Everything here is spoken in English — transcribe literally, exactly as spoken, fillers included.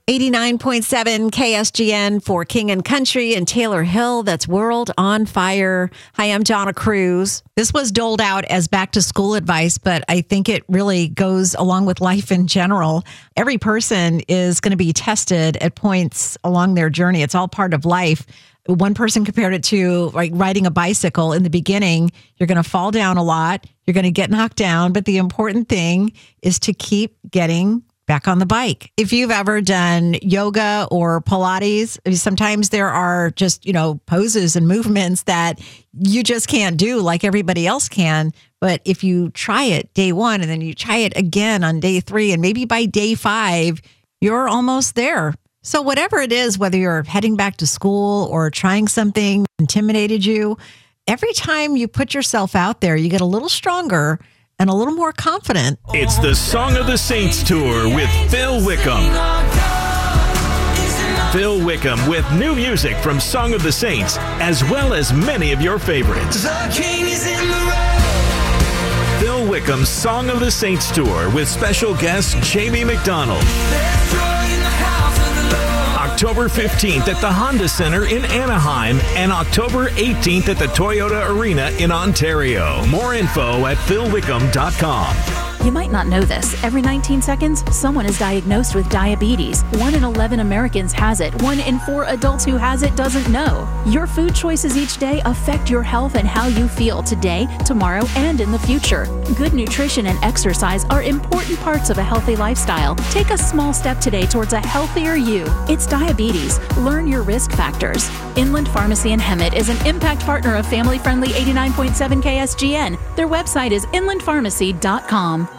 eighty-nine point seven K S G N for King and Country and Taylor Hill. That's World on Fire. Hi, I'm Donna Cruz. This was doled out as back to school advice, but I think it really goes along with life in general. Every person is going to be tested at points along their journey. It's all part of life. One person compared it to like riding a bicycle. In the beginning, you're going to fall down a lot. You're going to get knocked down. But the important thing is to keep getting back on the bike. If you've ever done yoga or Pilates, sometimes there are just, you know, poses and movements that you just can't do like everybody else can. But if you try it day one and then you try it again on day three, and maybe by day five, you're almost there. So whatever it is, whether you're heading back to school or trying something intimidated you, every time you put yourself out there, you get a little stronger and a little more confident. It's the Song of the Saints Tour with Phil Wickham. Phil Wickham with new music from Song of the Saints, as well as many of your favorites. Phil Wickham's Song of the Saints Tour with special guest Jamie McDonald. October fifteenth at the Honda Center in Anaheim and October eighteenth at the Toyota Arena in Ontario. More info at phil wickham dot com. You might not know this. Every nineteen seconds, someone is diagnosed with diabetes. One in eleven Americans has it. One in four adults who has it doesn't know. Your food choices each day affect your health and how you feel today, tomorrow, and in the future. Good nutrition and exercise are important parts of a healthy lifestyle. Take a small step today towards a healthier you. It's diabetes. Learn your risk factors. Inland Pharmacy in Hemet is an impact partner of family-friendly eighty-nine point seven K S G N. Their website is inland pharmacy dot com.